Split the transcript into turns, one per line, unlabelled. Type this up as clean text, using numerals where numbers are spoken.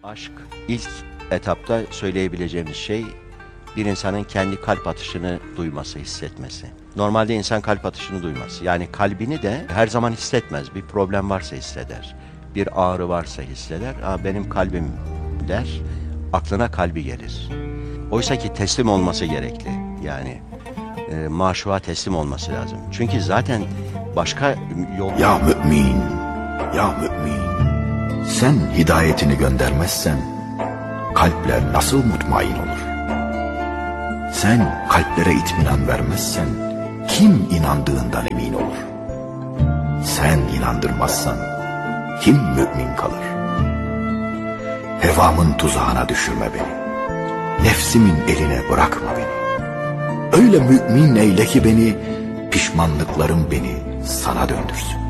Aşk ilk etapta söyleyebileceğimiz şey bir insanın kendi kalp atışını duyması, hissetmesi. Normalde insan kalp atışını duymaz. Yani kalbini de her zaman hissetmez. Bir problem varsa hisseder. Bir ağrı varsa hisseder. Benim kalbim der. Aklına kalbi gelir. Oysa ki teslim olması gerekli. Yani maşuğa teslim olması lazım. Çünkü zaten başka yol...
Ya mümin, ya mümin, sen hidayetini göndermezsen kalpler nasıl mutmain olur? Sen kalplere itminan vermezsen kim inandığından emin olur? Sen inandırmazsan kim mümin kalır? Hevamın tuzağına düşürme beni. Nefsimin eline bırakma beni. Öyle mümin eyle ki beni, pişmanlıklarım beni sana döndürsün.